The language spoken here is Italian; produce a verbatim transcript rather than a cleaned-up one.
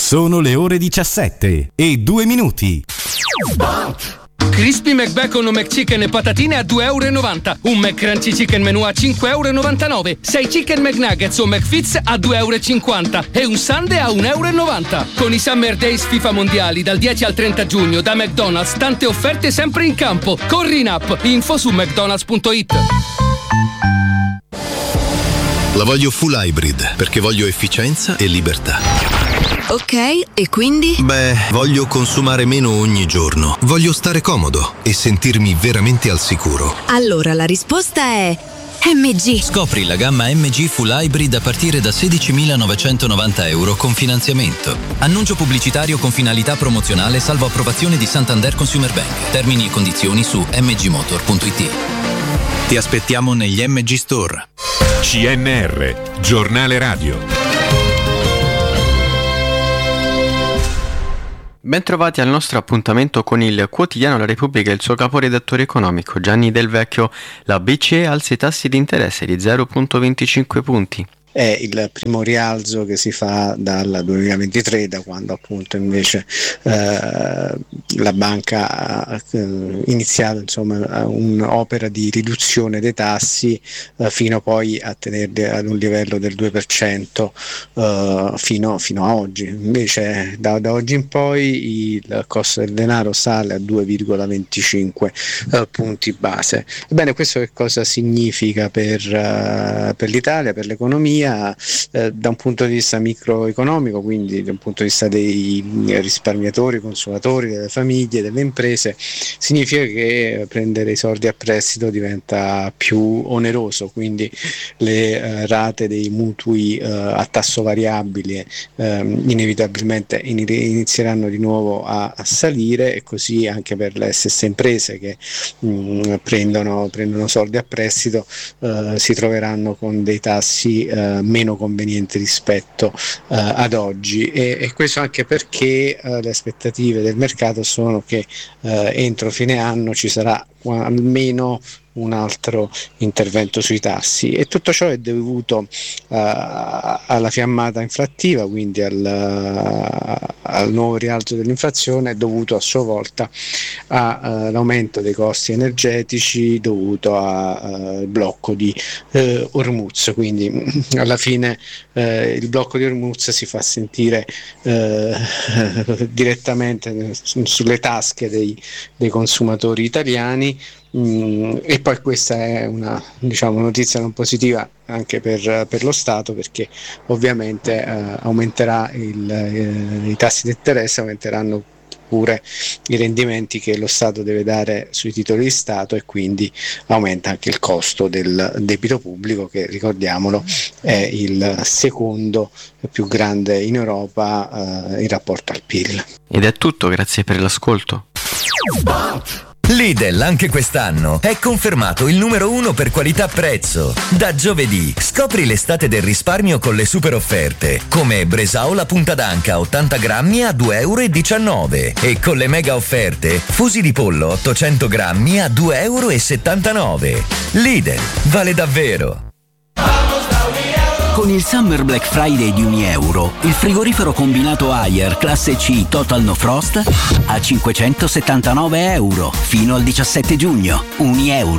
Sono le ore diciassette e due minuti. Crispy McBacon o McChicken e patatine a due euro e novanta. Un McCrunchy Chicken Menù a cinque euro e novantanove. sei Chicken McNuggets o McFits a due euro e cinquanta. E un Sundae a un euro e novanta. Con i Summer Days FIFA Mondiali dal dieci al trenta giugno da McDonald's, tante offerte sempre in campo. Corri in app. Info su mcdonalds punto it. La voglio full hybrid perché voglio efficienza e libertà. Ok, e quindi? Beh, voglio consumare meno ogni giorno. Voglio stare comodo e sentirmi veramente al sicuro. Allora la risposta è M G. Scopri la gamma M G Full Hybrid a partire da sedicimilanovecentovananta euro con finanziamento. Annuncio pubblicitario con finalità promozionale salvo approvazione di Santander Consumer Bank. Termini e condizioni su m g motor punto it. Ti aspettiamo negli M G Store. C N R, giornale radio. Bentrovati al nostro appuntamento con il quotidiano La Repubblica e il suo caporedattore economico Gianni Del Vecchio. La B C E alza i tassi di interesse di zero virgola venticinque punti. È il primo rialzo che si fa dal duemilaventitré, da quando appunto invece eh, la banca ha eh, iniziato insomma un'opera di riduzione dei tassi eh, fino poi a tenerli ad un livello del due per cento eh, fino, fino a oggi. Invece da, da oggi in poi il costo del denaro sale a due virgola venticinque eh, punti base. Ebbene, questo che cosa significa per, uh, per l'Italia, per l'economia? Eh, da un punto di vista microeconomico, quindi da un punto di vista dei risparmiatori, consumatori, delle famiglie, delle imprese, significa che prendere i soldi a prestito diventa più oneroso, quindi le eh, rate dei mutui eh, a tasso variabile eh, inevitabilmente inizieranno di nuovo a, a salire, e così anche per le stesse imprese che mh, prendono, prendono soldi a prestito eh, si troveranno con dei tassi eh, meno conveniente rispetto uh, ad oggi, e, e questo anche perché uh, le aspettative del mercato sono che uh, entro fine anno ci sarà almeno un altro intervento sui tassi, e tutto ciò è dovuto uh, alla fiammata inflattiva, quindi al, uh, al nuovo rialzo dell'inflazione, dovuto a sua volta all'aumento uh, dei costi energetici dovuto al uh, blocco di uh, Hormuz. Quindi alla fine uh, il blocco di Hormuz si fa sentire uh, direttamente sulle tasche dei, dei consumatori italiani. Mm, e poi questa è una, diciamo, notizia non positiva anche per, per lo Stato, perché ovviamente eh, aumenterà il, eh, i tassi di interesse, aumenteranno pure i rendimenti che lo Stato deve dare sui titoli di Stato, e quindi aumenta anche il costo del debito pubblico, che, ricordiamolo, è il secondo più grande in Europa eh, in rapporto al P I L. Ed è tutto, grazie per l'ascolto. Lidl anche quest'anno è confermato il numero uno per qualità-prezzo. Da giovedì scopri l'estate del risparmio con le super offerte, come Bresaola punta d'anca ottanta grammi a due euro e diciannove, e con le mega offerte fusi di pollo ottocento grammi a due euro e settantanove. Lidl, vale davvero! Con il Summer Black Friday di Unieuro, il frigorifero combinato Haier classe C Total No Frost a cinquecentosettantanove euro fino al diciassette giugno. Unieuro.